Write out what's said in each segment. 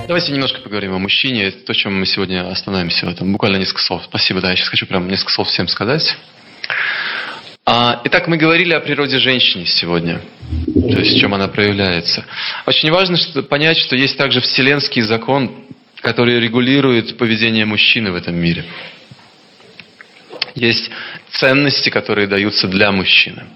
Давайте немножко поговорим о мужчине. Это то, чем мы сегодня остановимся в этом. Буквально несколько слов. Спасибо, да, я сейчас хочу прям несколько слов всем сказать. Итак, мы говорили о природе женщины сегодня, то есть в чем она проявляется. Очень важно понять, что есть также вселенский закон, который регулирует поведение мужчины в этом мире. Есть ценности, которые даются для мужчины.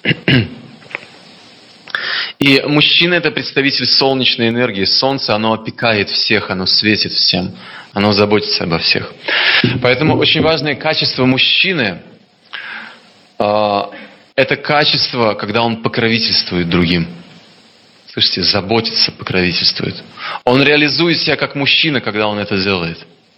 И мужчина – это представитель солнечной энергии. Солнце, оно опекает всех, оно светит всем, оно заботится обо всех. Поэтому очень важное качество мужчины – это качество, когда он покровительствует другим. Слышите, заботится, покровительствует. Он реализует себя как мужчина, когда он это делает.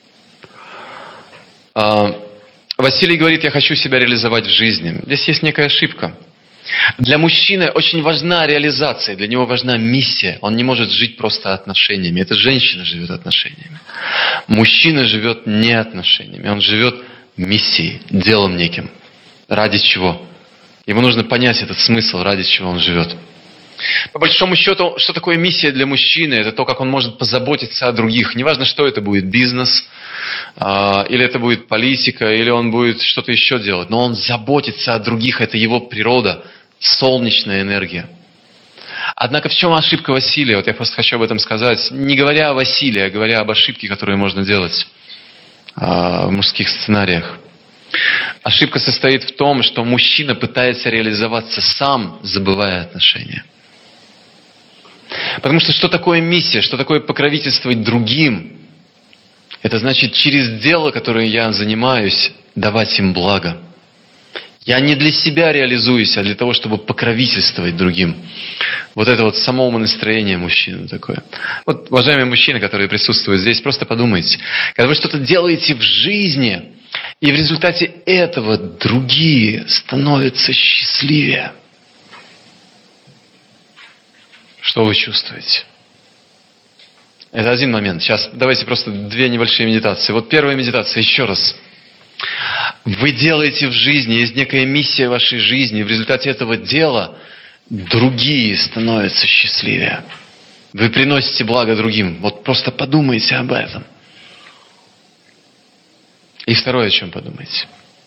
Василий говорит: я хочу себя реализовать в жизни. Здесь есть некая ошибка. Для мужчины очень важна реализация, для него важна миссия. Он не может жить просто отношениями. Это женщина живет отношениями. Мужчина живет не отношениями. Он живет миссией, делом неким. Ради чего? Ему нужно понять этот смысл, ради чего он живет. По большому счету, что такое миссия для мужчины? Это то, как он может позаботиться о других. Неважно, что это будет, бизнес, или это будет политика, или он будет что-то еще делать. Но он заботится о других, это его природа, солнечная энергия. Однако в чем ошибка Василия? Вот я просто хочу об этом сказать. Не говоря о Василии, а говоря об ошибке, которую можно делать в мужских сценариях. Ошибка состоит в том, что мужчина пытается реализоваться сам, забывая отношения. Потому что такое миссия, что такое покровительствовать другим? Это значит, через дело, которое я занимаюсь, давать им благо. Я не для себя реализуюсь, а для того, чтобы покровительствовать другим. Вот это вот самоумонастроение мужчины такое. Вот, уважаемые мужчины, которые присутствуют здесь, просто подумайте. Когда вы что-то делаете в жизни, и в результате этого другие становятся счастливее, что вы чувствуете? Это один момент. Сейчас давайте просто две небольшие медитации. Вот первая медитация, еще раз. Вы делаете в жизни, есть некая миссия в вашей жизни. В результате этого дела другие становятся счастливее. Вы приносите благо другим. Вот просто подумайте об этом. И второе, о чем подумайте.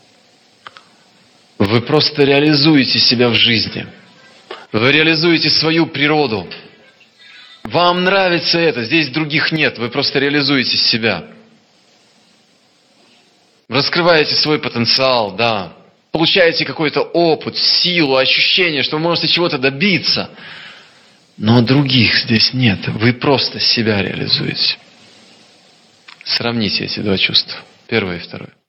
Вы просто реализуете себя в жизни. Вы реализуете свою природу. Вам нравится это, здесь других нет, вы просто реализуете себя. Раскрываете свой потенциал, да. Получаете какой-то опыт, силу, ощущение, что вы можете чего-то добиться. Но других здесь нет, вы просто себя реализуете. Сравните эти два чувства, первое и второе.